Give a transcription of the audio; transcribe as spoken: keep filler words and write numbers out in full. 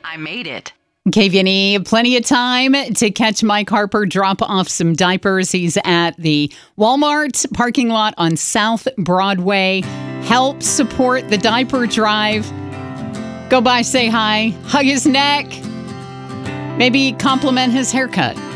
I made it. K V N E, plenty of time to catch Mike Harper drop off some diapers. He's at the Walmart parking lot on South Broadway. Help support the diaper drive. Go by, say hi, hug his neck, maybe compliment his haircut.